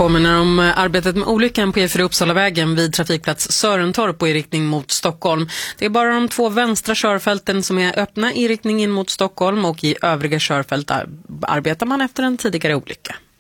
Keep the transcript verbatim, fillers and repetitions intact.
påminner om arbetet med olyckan på E fyra Uppsalavägen vid trafikplats Sörentorp och i riktning mot Stockholm. Det är bara de två vänstra körfälten som är öppna i riktning in mot Stockholm och i övriga körfält arbetar man efter en tidigare olycka.